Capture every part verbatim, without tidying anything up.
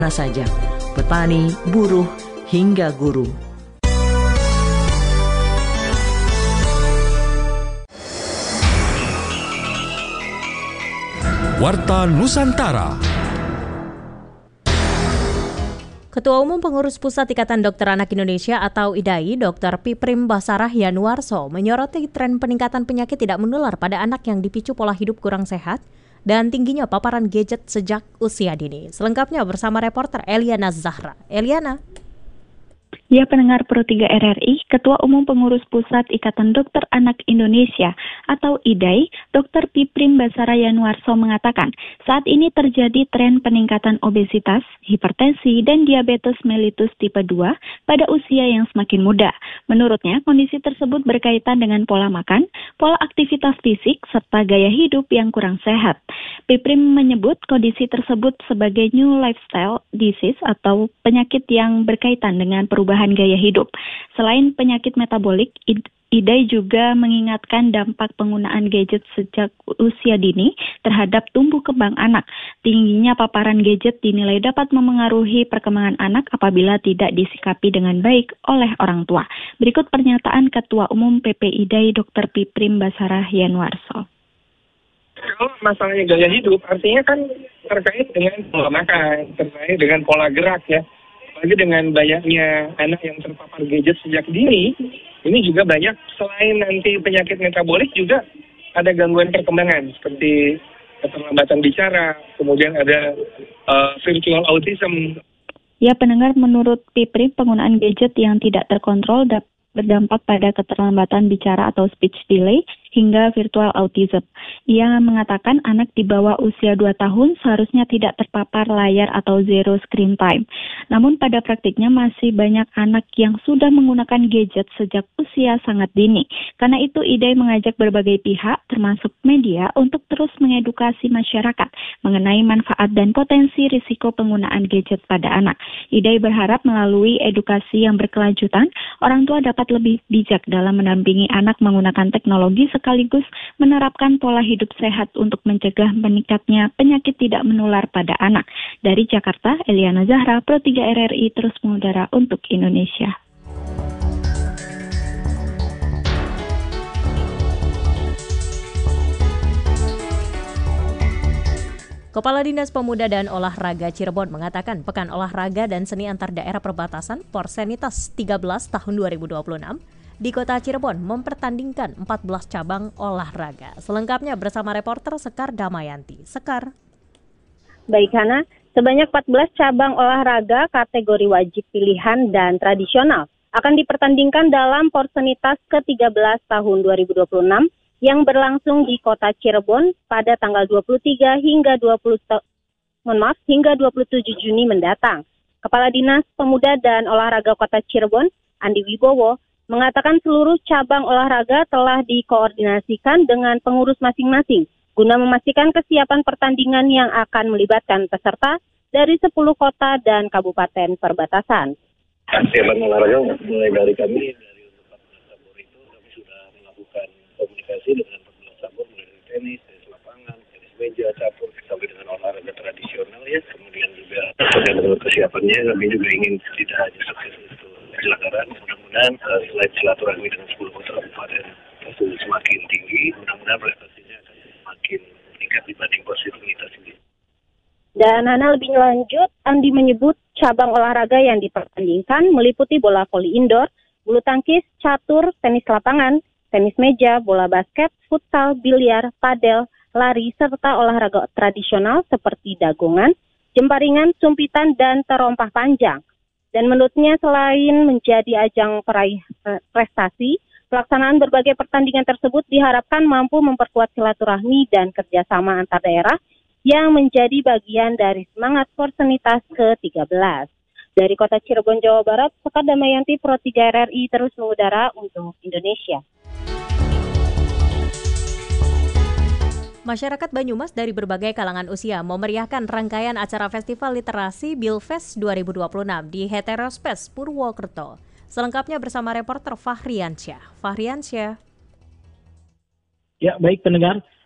Mana saja, petani, buruh, hingga guru. Warta Nusantara. Ketua Umum Pengurus Pusat Ikatan Dokter Anak Indonesia atau I D A I, Dokter Piprim Basarah Yanuarso, menyoroti tren peningkatan penyakit tidak menular pada anak yang dipicu pola hidup kurang sehat dan tingginya paparan gadget sejak usia dini. Selengkapnya bersama reporter Eliana Zahra. Eliana. Ya, pendengar Pro tiga R R I, Ketua Umum Pengurus Pusat Ikatan Dokter Anak Indonesia atau I D A I, Dokter Piprim Basarah Yanuarso mengatakan, saat ini terjadi tren peningkatan obesitas, hipertensi, dan diabetes mellitus tipe dua pada usia yang semakin muda. Menurutnya, kondisi tersebut berkaitan dengan pola makan, pola aktivitas fisik, serta gaya hidup yang kurang sehat. Piprim menyebut kondisi tersebut sebagai new lifestyle disease atau penyakit yang berkaitan dengan perubahan gaya hidup. Selain penyakit metabolik, I D A I juga mengingatkan dampak penggunaan gadget sejak usia dini terhadap tumbuh kembang anak. Tingginya paparan gadget dinilai dapat memengaruhi perkembangan anak apabila tidak disikapi dengan baik oleh orang tua. Berikut pernyataan Ketua Umum P P I D A I Dokter Piprim Basarah Yanuarso. Kalau masalahnya gaya hidup, artinya kan terkait dengan pola makan, terkait dengan pola gerak ya. Apalagi dengan banyaknya anak yang terpapar gadget sejak dini, ini juga banyak selain nanti penyakit metabolik juga ada gangguan perkembangan seperti keterlambatan bicara, kemudian ada uh, virtual autism. Ya, pendengar, menurut Piprim, penggunaan gadget yang tidak terkontrol dapat berdampak pada keterlambatan bicara atau speech delay hingga virtual autism. Ia mengatakan anak di bawah usia dua tahun seharusnya tidak terpapar layar atau zero screen time. Namun pada praktiknya masih banyak anak yang sudah menggunakan gadget sejak usia sangat dini. Karena itu I D A I mengajak berbagai pihak termasuk media untuk terus mengedukasi masyarakat mengenai manfaat dan potensi risiko penggunaan gadget pada anak. I D A I berharap melalui edukasi yang berkelanjutan, orang tua dapat lebih bijak dalam mendampingi anak menggunakan teknologi sekaligus menerapkan pola hidup sehat untuk mencegah meningkatnya penyakit tidak menular pada anak. Dari Jakarta, Eliana Zahra, Pro tiga R R I terus mengudara untuk Indonesia. Kepala Dinas Pemuda dan Olahraga Cirebon mengatakan Pekan Olahraga dan Seni Antar Daerah Perbatasan Porsenitas tiga belas tahun dua ribu dua puluh enam di Kota Cirebon mempertandingkan empat belas cabang olahraga. Selengkapnya bersama reporter Sekar Damayanti. Sekar. Baik, Hana. Sebanyak empat belas cabang olahraga kategori wajib pilihan dan tradisional akan dipertandingkan dalam Porsenitas ke tiga belas tahun dua ribu dua puluh enam yang berlangsung di Kota Cirebon pada tanggal dua puluh tiga hingga dua puluh mohon maaf hingga dua puluh tujuh Juni mendatang. Kepala Dinas Pemuda dan Olahraga Kota Cirebon, Andi Wibowo, mengatakan seluruh cabang olahraga telah dikoordinasikan dengan pengurus masing-masing guna memastikan kesiapan pertandingan yang akan melibatkan peserta dari sepuluh kota dan kabupaten perbatasan. Kesiapan olahraga mulai dari kami, dari untuk empat belas cabur itu kami sudah melakukan komunikasi dengan empat belas cabur, mulai dari tenis, tenis lapangan, tenis meja, cabur, sampai dengan olahraga tradisional ya. Kemudian juga terkait dengan kesiapannya, kami juga ingin tidak hanya sukses untuk penyelenggaraan, mudah-mudahan uh, selain silaturahmi dengan sepuluh kota kabupaten tersebut semakin tinggi, mudah-mudahan prestasinya akan semakin meningkat dibanding Porsenitas ini. Dan Hana, lebih lanjut, Andi menyebut cabang olahraga yang dipertandingkan meliputi bola voli indoor, bulu tangkis, catur, tenis lapangan, tenis meja, bola basket, futsal, biliar, padel, lari, serta olahraga tradisional seperti dagongan, jemparingan, sumpitan, dan terompah panjang. Dan menurutnya selain menjadi ajang peraih prestasi, pelaksanaan berbagai pertandingan tersebut diharapkan mampu memperkuat silaturahmi dan kerjasama antar daerah yang menjadi bagian dari semangat Porsenitas ke tiga belas. Dari Kota Cirebon, Jawa Barat, Sekar Damayanti, Pro tiga R R I terus mengudara untuk Indonesia. Masyarakat Banyumas dari berbagai kalangan usia memeriahkan rangkaian acara Festival Literasi Bilfest dua ribu dua puluh enam di Heterospes Purwokerto. Selengkapnya bersama reporter Fahriansyah. Fahriansyah. Ya, baik pendengar.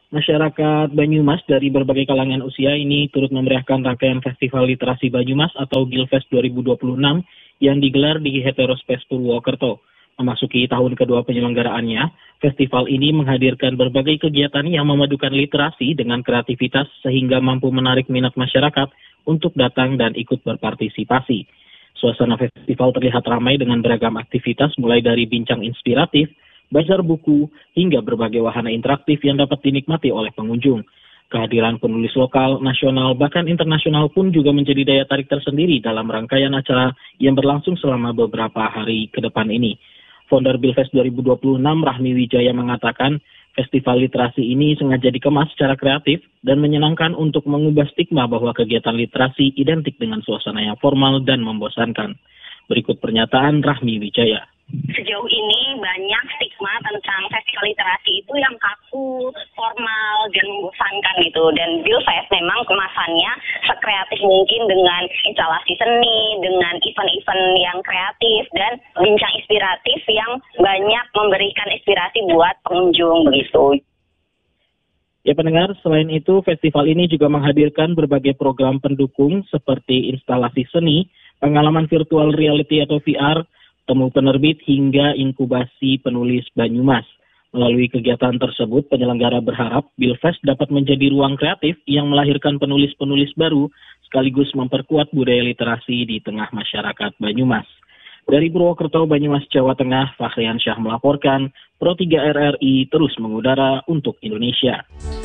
Masyarakat Banyumas dari berbagai kalangan usia ini turut memeriahkan rangkaian Festival Literasi Banyumas atau Bilfest dua ribu dua puluh enam yang digelar di Heterospace Purwokerto. Memasuki tahun kedua penyelenggaraannya, festival ini menghadirkan berbagai kegiatan yang memadukan literasi dengan kreativitas sehingga mampu menarik minat masyarakat untuk datang dan ikut berpartisipasi. Suasana festival terlihat ramai dengan beragam aktivitas mulai dari bincang inspiratif, bazar buku, hingga berbagai wahana interaktif yang dapat dinikmati oleh pengunjung. Kehadiran penulis lokal, nasional, bahkan internasional pun juga menjadi daya tarik tersendiri dalam rangkaian acara yang berlangsung selama beberapa hari ke depan ini. Founder Bilfest dua ribu dua puluh enam, Rahmi Wijaya, mengatakan festival literasi ini sengaja dikemas secara kreatif dan menyenangkan untuk mengubah stigma bahwa kegiatan literasi identik dengan suasana yang formal dan membosankan. Berikut pernyataan Rahmi Wijaya. Sejauh ini banyak stigma tentang festival literasi itu yang kaku, formal, dan membosankan gitu. Dan Bilfest memang kemasannya sekreatif mungkin dengan instalasi seni, dengan event-event yang kreatif, dan bincang inspiratif yang banyak memberikan inspirasi buat pengunjung begitu. Ya pendengar, selain itu festival ini juga menghadirkan berbagai program pendukung seperti instalasi seni, pengalaman virtual reality atau V R, temu penerbit hingga inkubasi penulis Banyumas. Melalui kegiatan tersebut, penyelenggara berharap Bilfest dapat menjadi ruang kreatif yang melahirkan penulis-penulis baru sekaligus memperkuat budaya literasi di tengah masyarakat Banyumas. Dari Purwokerto, Banyumas, Jawa Tengah, Fahrian Syah melaporkan, Pro tiga R R I terus mengudara untuk Indonesia.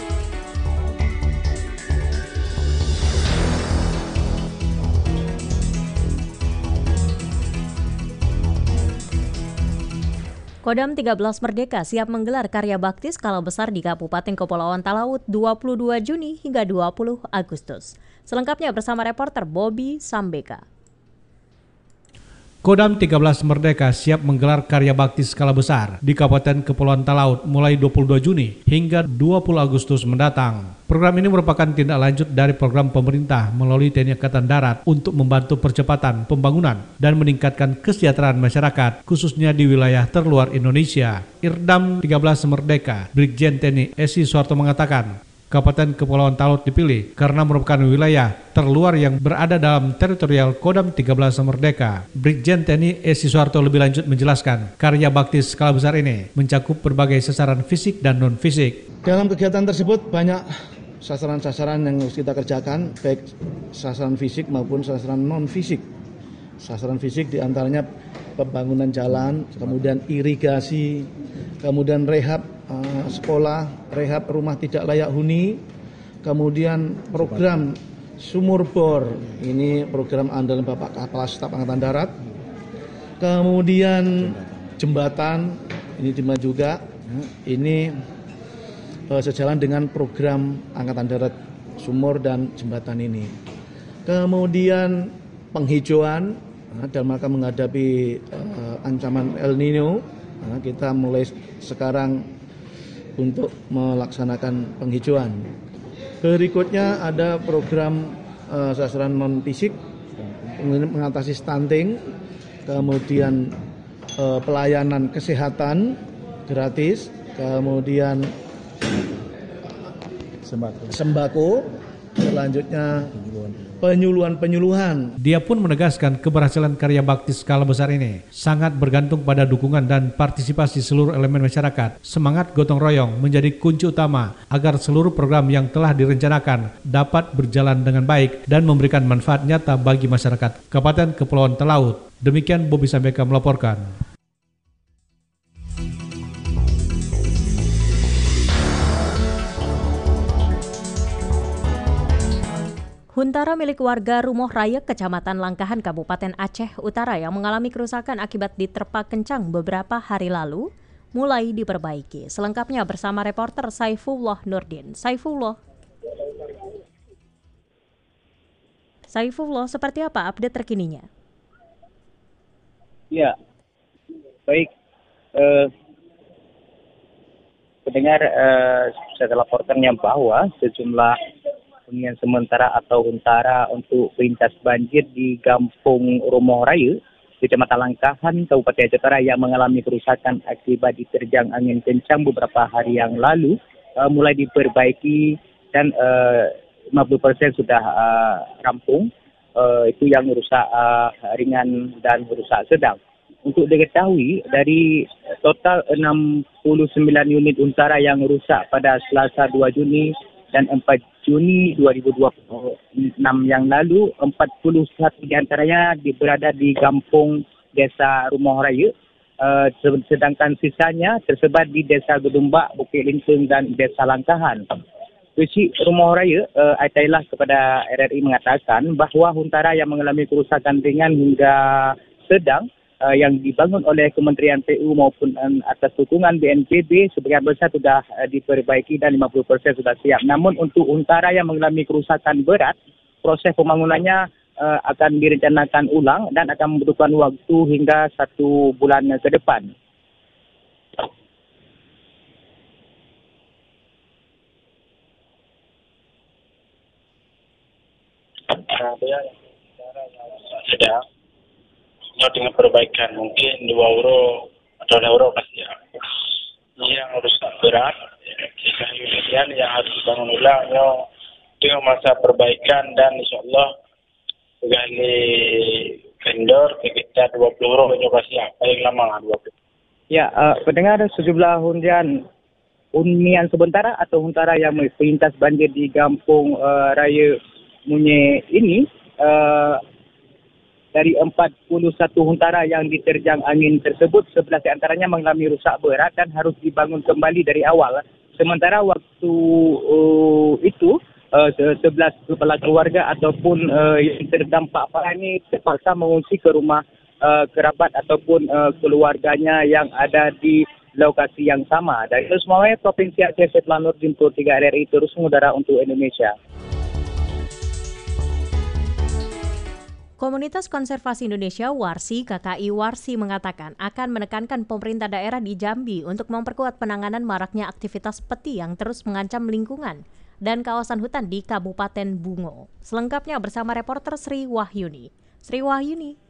Kodam tiga belas Merdeka siap menggelar karya bakti skala besar di Kabupaten Kepulauan Talaut dua puluh dua Juni hingga dua puluh Agustus. Selengkapnya bersama reporter Bobby Sambeka. Kodam tiga belas Merdeka siap menggelar karya bakti skala besar di Kabupaten Kepulauan Talaut mulai dua puluh dua Juni hingga dua puluh Agustus mendatang. Program ini merupakan tindak lanjut dari program pemerintah melalui T N I Angkatan Darat untuk membantu percepatan pembangunan dan meningkatkan kesejahteraan masyarakat, khususnya di wilayah terluar Indonesia. Irdam tiga belas Merdeka, Brigjen T N I Esi Suharto mengatakan, Kabupaten Kepulauan Talaut dipilih karena merupakan wilayah terluar yang berada dalam teritorial Kodam tiga belas Merdeka. Brigjen T N I Esi Suharto lebih lanjut menjelaskan, karya bakti skala besar ini mencakup berbagai sasaran fisik dan non-fisik. Dalam kegiatan tersebut banyak sasaran-sasaran yang harus kita kerjakan, baik sasaran fisik maupun sasaran non-fisik. Sasaran fisik diantaranya pembangunan jalan, kemudian irigasi, kemudian rehab uh, sekolah, rehab rumah tidak layak huni, kemudian program sumur bor, ini program andalan Bapak Kepala Staf Angkatan Darat, kemudian jembatan, ini dimana juga, ini uh, sejalan dengan program Angkatan Darat sumur dan jembatan ini. Kemudian penghijauan, nah, dalam rangka menghadapi uh, ancaman El Nino, nah, kita mulai sekarang untuk melaksanakan penghijauan. Berikutnya ada program uh, sasaran non-fisik, mengatasi stunting, kemudian uh, pelayanan kesehatan gratis, kemudian sembako, sembako selanjutnya penyuluhan-penyuluhan. Dia pun menegaskan keberhasilan karya bakti skala besar ini sangat bergantung pada dukungan dan partisipasi seluruh elemen masyarakat. Semangat gotong royong menjadi kunci utama agar seluruh program yang telah direncanakan dapat berjalan dengan baik dan memberikan manfaat nyata bagi masyarakat Kabupaten Kepulauan Talaut. Demikian Bobby Sambeka melaporkan. Huntara milik warga Rumoh Raya, Kecamatan Langkahan, Kabupaten Aceh Utara yang mengalami kerusakan akibat diterpa kencang beberapa hari lalu, mulai diperbaiki. Selengkapnya bersama reporter Saifullah Nurdin. Saifullah. Saifullah, seperti apa update terkininya? Ya, baik. Uh, pendengar, uh, saya laporkannya bahwa sejumlah hunian sementara atau huntara untuk lintas banjir di Kampung Rumoh Raya, Kecamatan Langkahan, Kabupaten Aceh Utara yang mengalami kerusakan akibat diterjang angin kencang beberapa hari yang lalu uh, mulai diperbaiki dan uh, lima puluh persen sudah uh, rampung. Uh, itu yang rusak uh, ringan dan rusak sedang. Untuk diketahui, dari total enam puluh sembilan unit Untara yang rusak pada Selasa dua Juni dan empat Juni dua ribu dua puluh enam yang lalu, empat puluh satu di antaranya berada di kampung Desa Rumoh Raya, uh, sedangkan sisanya tersebar di Desa Gedumbak, Bukit Lintung dan Desa Langkahan. Kecik Rumoh Raya, uh, Aitailah kepada R R I mengatakan bahawa Huntara yang mengalami kerusakan ringan hingga sedang Uh, yang dibangun oleh Kementerian P U maupun um, atas dukungan B N P B sebagian besar sudah uh, diperbaiki dan lima puluh persen sudah siap. Namun untuk Untara yang mengalami kerusakan berat, proses pembangunannya uh, akan direncanakan ulang dan akan membutuhkan waktu hingga satu bulan ke depan. Sedang dengan perbaikan mungkin dua euro atau euro pasti ya. Yang rusak berat, jika kemudian yang harus dibangun ulang no, dengan masa perbaikan dan insyaallah gali vendor sekitar dua puluh euro ini pasti ya, paling lama dua puluh. Ya, uh, pendengar sejumlah hunian hunian sementara atau Huntara yang melintas banjir di Kampung uh, Raya Munye ini uh, dari empat puluh satu Huntara yang diterjang angin tersebut, sebelas di antaranya mengalami rusak berat dan harus dibangun kembali dari awal. Sementara waktu uh, itu, uh, sebelas kepala keluarga ataupun uh, yang terdampak parah ini terpaksa mengungsi ke rumah uh, kerabat ataupun uh, keluarganya yang ada di lokasi yang sama. Dari itu semuanya, Provinsi Aceh Setelah Nurdin Pro tiga R R I terus mengudara untuk Indonesia. Komunitas Konservasi Indonesia Warsi K K I Warsi mengatakan akan menekankan pemerintah daerah di Jambi untuk memperkuat penanganan maraknya aktivitas peti yang terus mengancam lingkungan dan kawasan hutan di Kabupaten Bungo. Selengkapnya bersama reporter Sri Wahyuni. Sri Wahyuni.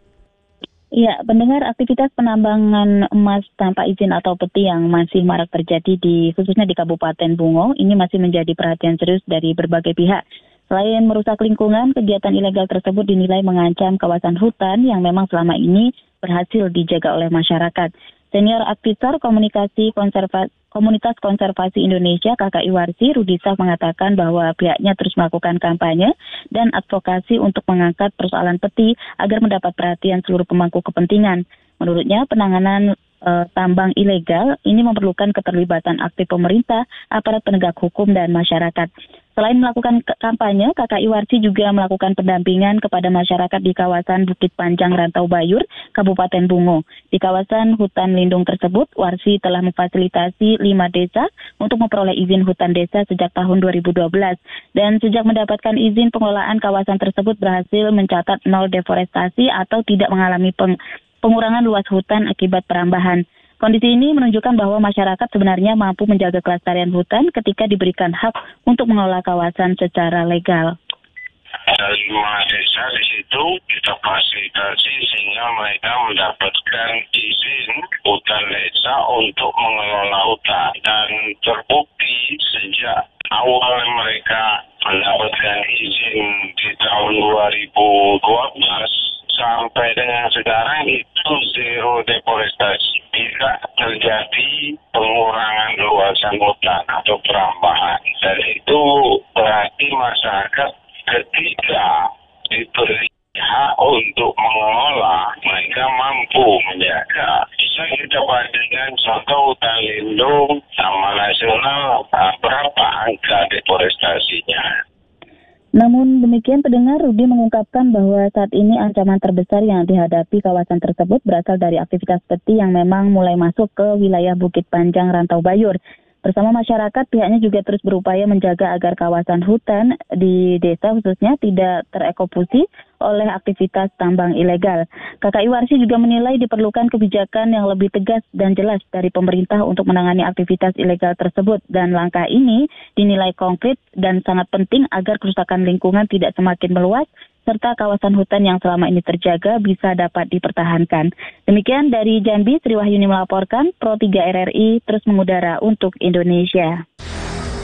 Ya, pendengar, aktivitas penambangan emas tanpa izin atau peti yang masih marak terjadi di khususnya di Kabupaten Bungo ini masih menjadi perhatian serius dari berbagai pihak. Selain merusak lingkungan, kegiatan ilegal tersebut dinilai mengancam kawasan hutan yang memang selama ini berhasil dijaga oleh masyarakat. Senior Advisor Komunikasi Konserva- Komunitas Konservasi Indonesia K K I Warsi, Rudisah mengatakan bahwa pihaknya terus melakukan kampanye dan advokasi untuk mengangkat persoalan peti agar mendapat perhatian seluruh pemangku kepentingan. Menurutnya, penanganan e, tambang ilegal ini memerlukan keterlibatan aktif pemerintah, aparat penegak hukum, dan masyarakat. Selain melakukan kampanye, K K I Warsi juga melakukan pendampingan kepada masyarakat di kawasan Bukit Panjang Rantau Bayur, Kabupaten Bungo. Di kawasan hutan lindung tersebut, Warsi telah memfasilitasi lima desa untuk memperoleh izin hutan desa sejak tahun dua ribu dua belas. Dan sejak mendapatkan izin pengelolaan kawasan tersebut berhasil mencatat nol deforestasi atau tidak mengalami peng- pengurangan luas hutan akibat perambahan. Kondisi ini menunjukkan bahwa masyarakat sebenarnya mampu menjaga kelestarian hutan ketika diberikan hak untuk mengelola kawasan secara legal. Ada lima desa di situ kita fasilitasi sehingga mereka mendapatkan izin hutan desa untuk mengelola hutan. Dan terbukti sejak awal mereka mendapatkan izin di tahun dua ribu dua belas sampai dengan sekarang itu zero deforestasi. Tidak terjadi pengurangan luasan hutan atau perambahan. Dan itu berarti masyarakat ketika diberi hak untuk mengelola, mereka mampu menjaga. Bisa kita bandingkan contoh hutan lindung sama nasional, berapa angka deforestasinya. Namun demikian, pendengar, Rudi mengungkapkan bahwa saat ini ancaman terbesar yang dihadapi kawasan tersebut berasal dari aktivitas peti yang memang mulai masuk ke wilayah Bukit Panjang Rantau Bayur. Bersama masyarakat, pihaknya juga terus berupaya menjaga agar kawasan hutan di desa khususnya tidak tereksekusi oleh aktivitas tambang ilegal. K K I Warsi juga menilai diperlukan kebijakan yang lebih tegas dan jelas dari pemerintah untuk menangani aktivitas ilegal tersebut. Dan langkah ini dinilai konkret dan sangat penting agar kerusakan lingkungan tidak semakin meluas, serta kawasan hutan yang selama ini terjaga bisa dapat dipertahankan. Demikian dari Jambi, Sri Wahyuni melaporkan, Pro tiga R R I terus mengudara untuk Indonesia.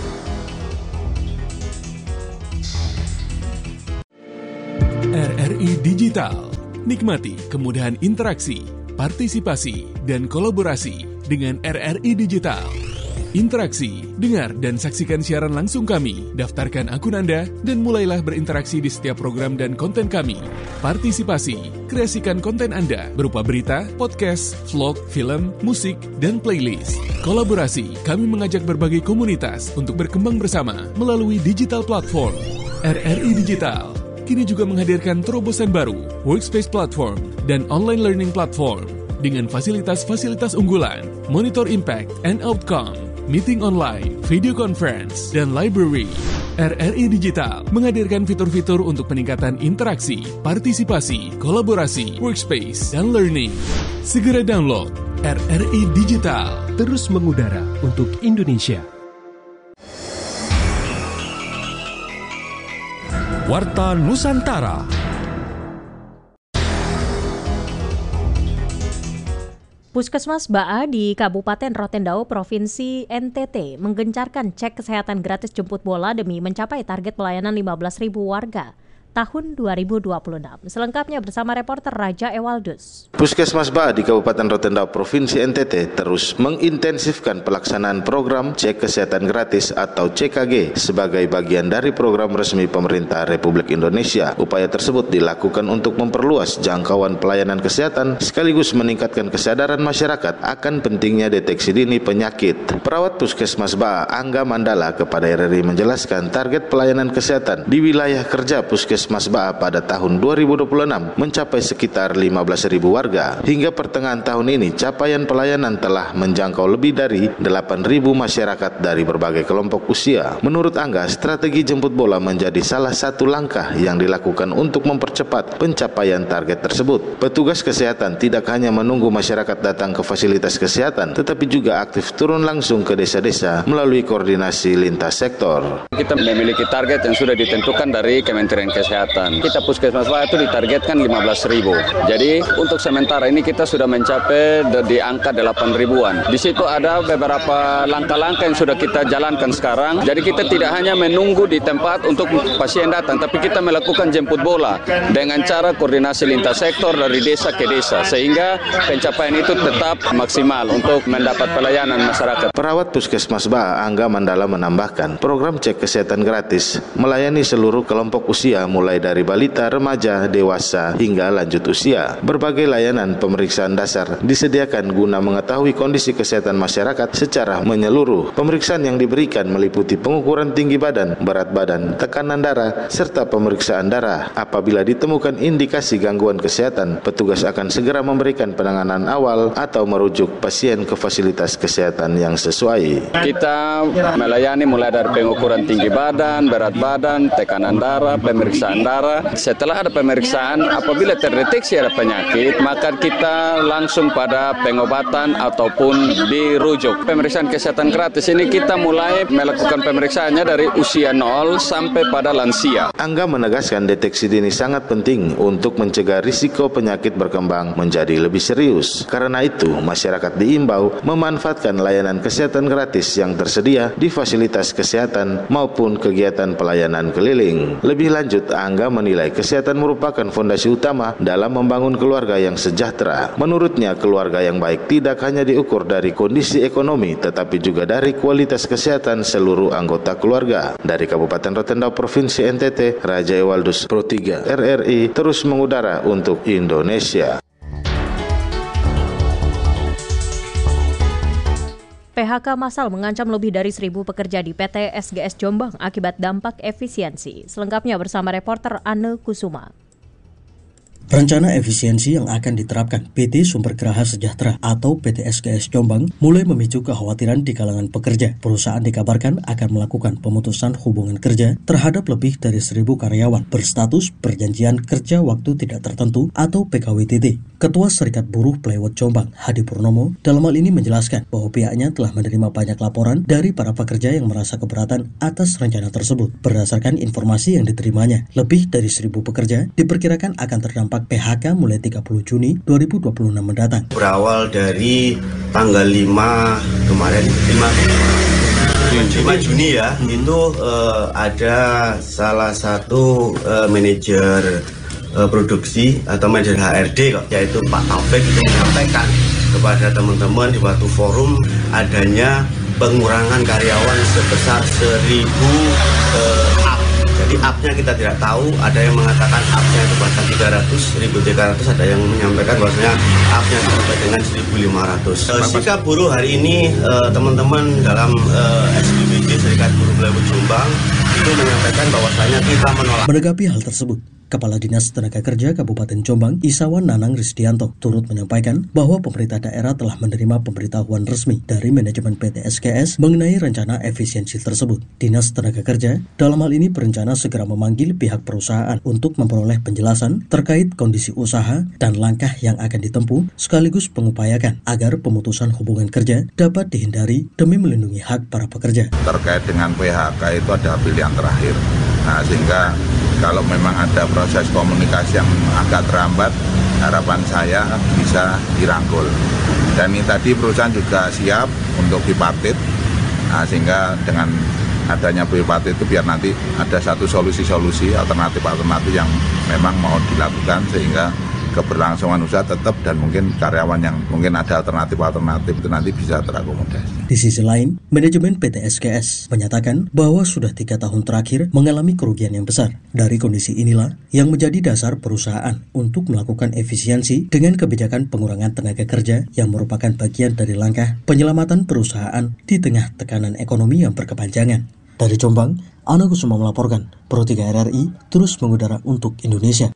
R R I Digital. Nikmati kemudahan interaksi, partisipasi, dan kolaborasi dengan R R I Digital. Interaksi, dengar dan saksikan siaran langsung kami, daftarkan akun Anda, dan mulailah berinteraksi di setiap program dan konten kami. Partisipasi, kreasikan konten Anda berupa berita, podcast, vlog, film, musik, dan playlist. Kolaborasi, kami mengajak berbagai komunitas untuk berkembang bersama melalui digital platform. R R I Digital kini juga menghadirkan terobosan baru, workspace platform, dan online learning platform dengan fasilitas-fasilitas unggulan, monitor impact and outcome, meeting online, video conference, dan library. R R I Digital menghadirkan fitur-fitur untuk peningkatan interaksi, partisipasi, kolaborasi, workspace, dan learning. Segera download R R I Digital. Terus mengudara untuk Indonesia. Warta Nusantara. Puskesmas Baa di Kabupaten Rotendao, Provinsi N T T menggencarkan cek kesehatan gratis jemput bola demi mencapai target pelayanan lima belas ribu warga tahun dua ribu dua puluh enam. Selengkapnya bersama reporter Raja Ewaldus. Puskesmas Baa di Kabupaten Rotendao, Provinsi N T T terus mengintensifkan pelaksanaan program cek kesehatan gratis atau C K G sebagai bagian dari program resmi pemerintah Republik Indonesia. Upaya tersebut dilakukan untuk memperluas jangkauan pelayanan kesehatan sekaligus meningkatkan kesadaran masyarakat akan pentingnya deteksi dini penyakit. Perawat Puskesmas Baa Angga Mandala kepada R R I menjelaskan target pelayanan kesehatan di wilayah kerja Puskesmas Puskesmas Baa pada tahun dua ribu dua puluh enam mencapai sekitar lima belas ribu warga. Hingga pertengahan tahun ini, capaian pelayanan telah menjangkau lebih dari delapan ribu masyarakat dari berbagai kelompok usia. Menurut Angga, strategi jemput bola menjadi salah satu langkah yang dilakukan untuk mempercepat pencapaian target tersebut. Petugas kesehatan tidak hanya menunggu masyarakat datang ke fasilitas kesehatan, tetapi juga aktif turun langsung ke desa-desa melalui koordinasi lintas sektor. Kita memiliki target yang sudah ditentukan dari Kementerian Kesehatan. Kita Puskesmas Baa itu ditargetkan lima belas ribu. Jadi untuk sementara ini kita sudah mencapai di angka delapan ribuan. Di situ ada beberapa langkah-langkah yang sudah kita jalankan sekarang. Jadi kita tidak hanya menunggu di tempat untuk pasien datang, tapi kita melakukan jemput bola dengan cara koordinasi lintas sektor dari desa ke desa, sehingga pencapaian itu tetap maksimal untuk mendapat pelayanan masyarakat. Perawat Puskesmas Baa Angga Mandala menambahkan, program cek kesehatan gratis melayani seluruh kelompok usia mulai dari balita, remaja, dewasa, hingga lanjut usia. Berbagai layanan pemeriksaan dasar disediakan guna mengetahui kondisi kesehatan masyarakat secara menyeluruh. Pemeriksaan yang diberikan meliputi pengukuran tinggi badan, berat badan, tekanan darah, serta pemeriksaan darah. Apabila ditemukan indikasi gangguan kesehatan, petugas akan segera memberikan penanganan awal atau merujuk pasien ke fasilitas kesehatan yang sesuai. Kita melayani mulai dari pengukuran tinggi badan, berat badan, tekanan darah, pemeriksaan darah. Setelah ada pemeriksaan, apabila terdeteksi ada penyakit, maka kita langsung pada pengobatan ataupun dirujuk. Pemeriksaan kesehatan gratis ini kita mulai melakukan pemeriksaannya dari usia nol sampai pada lansia. Angga menegaskan deteksi dini sangat penting untuk mencegah risiko penyakit berkembang menjadi lebih serius. Karena itu, masyarakat diimbau memanfaatkan layanan kesehatan gratis yang tersedia di fasilitas kesehatan maupun kegiatan pelayanan keliling. Lebih lanjut, Angga menilai kesehatan merupakan fondasi utama dalam membangun keluarga yang sejahtera. Menurutnya, keluarga yang baik tidak hanya diukur dari kondisi ekonomi, tetapi juga dari kualitas kesehatan seluruh anggota keluarga. Dari Kabupaten Rotendao, Provinsi N T T, Raja Ewaldus, Pro tiga R R I, terus mengudara untuk Indonesia. P H K massal mengancam lebih dari seribu pekerja di P T S G S Jombang akibat dampak efisiensi. Selengkapnya bersama reporter Anne Kusuma. Rencana efisiensi yang akan diterapkan P T Sumber Geraha Sejahtera atau P T S G S Jombang mulai memicu kekhawatiran di kalangan pekerja. Perusahaan dikabarkan akan melakukan pemutusan hubungan kerja terhadap lebih dari seribu karyawan berstatus perjanjian kerja waktu tidak tertentu atau P K W T T. Ketua Serikat Buruh Plewot Jombang, Hadi Purnomo, dalam hal ini menjelaskan bahwa pihaknya telah menerima banyak laporan dari para pekerja yang merasa keberatan atas rencana tersebut. Berdasarkan informasi yang diterimanya, lebih dari seribu pekerja diperkirakan akan terdampak P H K mulai tiga puluh Juni dua ribu dua puluh enam mendatang. Berawal dari tanggal lima kemarin, lima Juni ya, itu uh, ada salah satu uh, manajer uh, produksi atau manajer H R D yaitu Pak Taufik itu menyampaikan kepada teman-teman di waktu forum adanya pengurangan karyawan sebesar seribu uh, up. Jadi up-nya kita tidak tahu, ada yang mengatakan up-nya itu bahkan tiga ratus, seribu tiga ratus, ada yang menyampaikan bahwasanya up-nya sampai dengan seribu lima ratus. Uh, sikap buruh hari ini uh, teman-teman dalam uh, S B B J Serikat Buruh Wilayah Jombang itu menyampaikan bahwasanya kita menolak. Menanggapi hal tersebut, Kepala Dinas Tenaga Kerja Kabupaten Jombang, Isawan Nanang Risdianto, turut menyampaikan bahwa pemerintah daerah telah menerima pemberitahuan resmi dari manajemen P T S K S mengenai rencana efisiensi tersebut. Dinas Tenaga Kerja dalam hal ini berencana segera memanggil pihak perusahaan untuk memperoleh penjelasan terkait kondisi usaha dan langkah yang akan ditempuh, sekaligus mengupayakan agar pemutusan hubungan kerja dapat dihindari demi melindungi hak para pekerja. Terkait dengan P H K itu ada pilihan terakhir. Nah, sehingga kalau memang ada proses komunikasi yang agak terhambat, harapan saya bisa dirangkul. Dan ini tadi perusahaan juga siap untuk bipartit, nah, sehingga dengan adanya bipartit itu biar nanti ada satu solusi-solusi alternatif-alternatif yang memang mau dilakukan sehingga keberlangsungan usaha tetap dan mungkin karyawan yang mungkin ada alternatif-alternatif itu nanti bisa terakomodasi. Di sisi lain, manajemen P T S K S menyatakan bahwa sudah tiga tahun terakhir mengalami kerugian yang besar. Dari kondisi inilah yang menjadi dasar perusahaan untuk melakukan efisiensi dengan kebijakan pengurangan tenaga kerja yang merupakan bagian dari langkah penyelamatan perusahaan di tengah tekanan ekonomi yang berkepanjangan. Dari Jombang, Ana Kusuma melaporkan, Pro tiga R R I terus mengudara untuk Indonesia.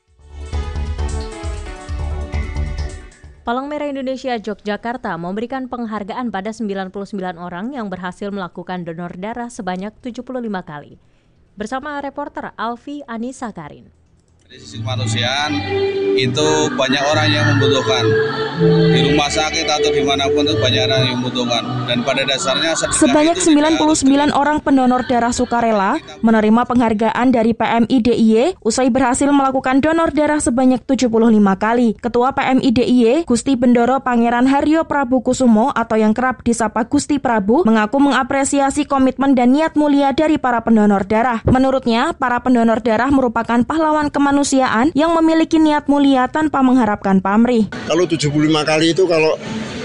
Palang Merah Indonesia Yogyakarta memberikan penghargaan pada sembilan puluh sembilan orang yang berhasil melakukan donor darah sebanyak tujuh puluh lima kali. Bersama reporter Alfi Anissa Karin. Dari sisi kemanusiaan itu banyak orang yang membutuhkan di rumah sakit atau dimanapun itu banyak orang yang membutuhkan dan pada dasarnya sebanyak sembilan puluh sembilan orang pendonor darah sukarela menerima penghargaan dari P M I D I Y usai berhasil melakukan donor darah sebanyak tujuh puluh lima kali. Ketua P M I D I Y Gusti Bendoro Pangeran Haryo Prabu Kusumo atau yang kerap disapa Gusti Prabu mengaku mengapresiasi komitmen dan niat mulia dari para pendonor darah. Menurutnya, para pendonor darah merupakan pahlawan kemanusiaan yang memiliki niat mulia tanpa mengharapkan pamrih. Kalau tujuh puluh lima kali itu kalau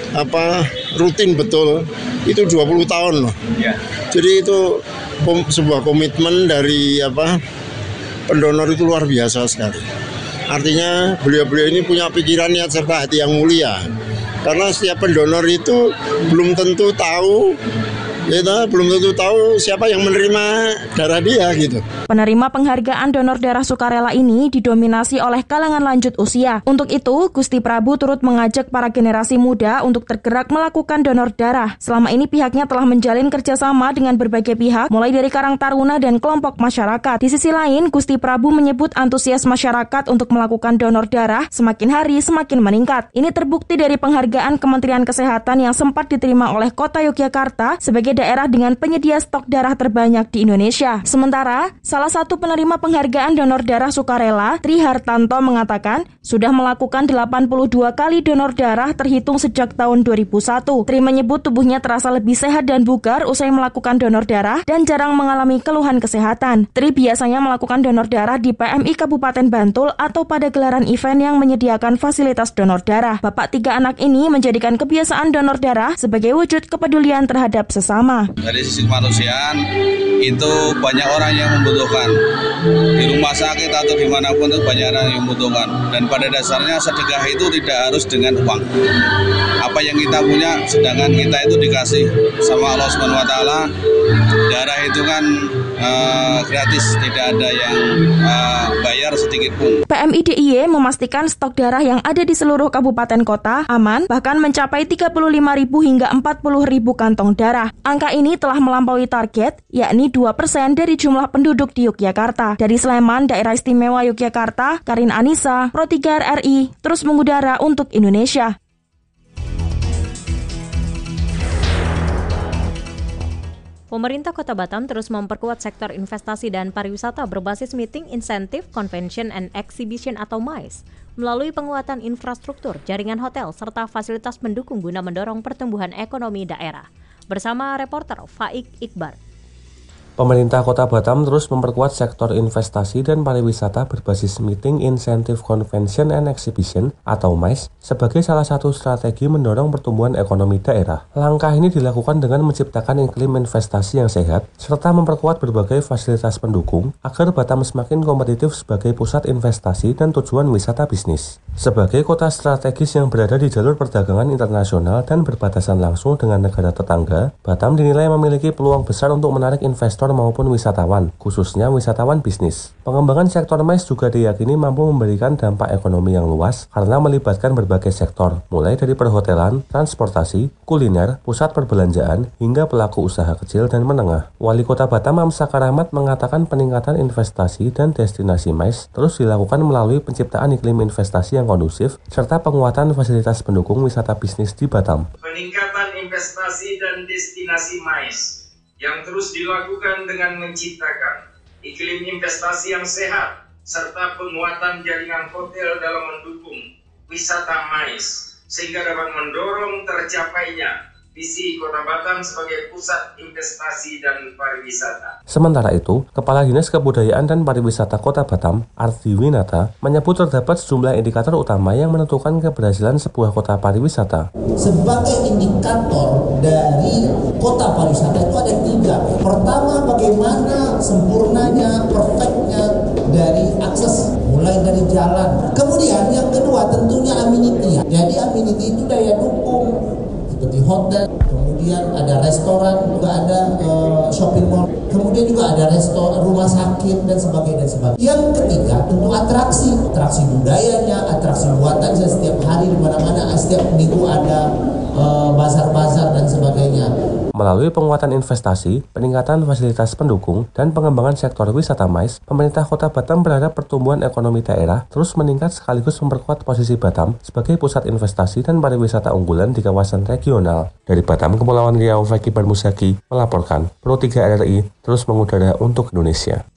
apa rutin betul itu dua puluh tahun loh. Ya. Jadi itu kom, sebuah komitmen dari apa pendonor itu luar biasa sekali. Artinya beliau-beliau ini punya pikiran, niat serta hati yang mulia. Karena setiap pendonor itu belum tentu tahu kita belum tentu tahu siapa yang menerima darah dia gitu. Penerima penghargaan donor darah sukarela ini didominasi oleh kalangan lanjut usia. Untuk itu, Gusti Prabu turut mengajak para generasi muda untuk tergerak melakukan donor darah. Selama ini pihaknya telah menjalin kerjasama dengan berbagai pihak, mulai dari Karang Taruna dan kelompok masyarakat. Di sisi lain, Gusti Prabu menyebut antusias masyarakat untuk melakukan donor darah semakin hari semakin meningkat. Ini terbukti dari penghargaan Kementerian Kesehatan yang sempat diterima oleh Kota Yogyakarta sebagai daerah dengan penyedia stok darah terbanyak di Indonesia. Sementara, salah satu penerima penghargaan donor darah sukarela, Tri Hartanto mengatakan sudah melakukan delapan puluh dua kali donor darah terhitung sejak tahun dua ribu satu. Tri menyebut tubuhnya terasa lebih sehat dan bugar usai melakukan donor darah dan jarang mengalami keluhan kesehatan. Tri biasanya melakukan donor darah di P M I Kabupaten Bantul atau pada gelaran event yang menyediakan fasilitas donor darah. Bapak tiga anak ini menjadikan kebiasaan donor darah sebagai wujud kepedulian terhadap sesama. Dari sisi kemanusiaan itu banyak orang yang membutuhkan di rumah sakit atau dimanapun itu banyak orang yang membutuhkan dan pada dasarnya sedekah itu tidak harus dengan uang. Apa yang kita punya sedangkan kita itu dikasih sama Allah Subhanahu Wa Taala. Darah itu kan uh, gratis, tidak ada yang uh, bayar sedikit pun. P M I D I Y memastikan stok darah yang ada di seluruh kabupaten kota aman, bahkan mencapai tiga puluh lima ribu hingga empat puluh ribu kantong darah. Angka ini telah melampaui target, yakni dua persen dari jumlah penduduk di Yogyakarta. Dari Sleman, Daerah Istimewa Yogyakarta, Karin Anissa, Pro tiga R R I, terus mengudara untuk Indonesia. Pemerintah Kota Batam terus memperkuat sektor investasi dan pariwisata berbasis Meeting Incentive, Convention and Exhibition atau MICE melalui penguatan infrastruktur, jaringan hotel, serta fasilitas pendukung guna mendorong pertumbuhan ekonomi daerah. Bersama reporter Faik Iqbar. Pemerintah Kota Batam terus memperkuat sektor investasi dan pariwisata berbasis Meeting Incentive Convention and Exhibition atau M I C E sebagai salah satu strategi mendorong pertumbuhan ekonomi daerah. Langkah ini dilakukan dengan menciptakan iklim investasi yang sehat serta memperkuat berbagai fasilitas pendukung agar Batam semakin kompetitif sebagai pusat investasi dan tujuan wisata bisnis. Sebagai kota strategis yang berada di jalur perdagangan internasional dan berbatasan langsung dengan negara tetangga, Batam dinilai memiliki peluang besar untuk menarik investor maupun wisatawan, khususnya wisatawan bisnis. Pengembangan sektor M I C E juga diyakini mampu memberikan dampak ekonomi yang luas karena melibatkan berbagai sektor, mulai dari perhotelan, transportasi, kuliner, pusat perbelanjaan, hingga pelaku usaha kecil dan menengah. Wali Kota Batam Amsakar Ahmad mengatakan peningkatan investasi dan destinasi M I C E terus dilakukan melalui penciptaan iklim investasi yang kondusif serta penguatan fasilitas pendukung wisata bisnis di Batam. Peningkatan investasi dan destinasi M I C E yang terus dilakukan dengan menciptakan iklim investasi yang sehat serta penguatan jaringan hotel dalam mendukung wisata M I C E sehingga dapat mendorong tercapainya visi Kota Batam sebagai pusat investasi dan pariwisata. Sementara itu, Kepala Dinas Kebudayaan dan Pariwisata Kota Batam, Ardi Winata, menyebut terdapat sejumlah indikator utama yang menentukan keberhasilan sebuah kota pariwisata. Sebagai indikator dari kota pariwisata itu ada tiga. Pertama, bagaimana sempurnanya, perfectnya dari akses, mulai dari jalan. Kemudian yang kedua tentunya amenity. Jadi amenity itu daya dukung. Seperti hotel, kemudian ada restoran, juga ada uh, shopping mall, kemudian juga ada restoran, rumah sakit, dan sebagainya, dan sebagainya. Yang ketiga, tentu atraksi, atraksi budayanya, atraksi buatan setiap hari di mana-mana, setiap minggu ada uh, bazar-bazar dan sebagainya. Melalui penguatan investasi, peningkatan fasilitas pendukung, dan pengembangan sektor wisata M I C E, pemerintah Kota Batam berharap pertumbuhan ekonomi daerah terus meningkat sekaligus memperkuat posisi Batam sebagai pusat investasi dan pariwisata unggulan di kawasan regional. Dari Batam, Kepulauan Riau, Fakih Barmusaki melaporkan. Pro tiga R R I terus mengudara untuk Indonesia.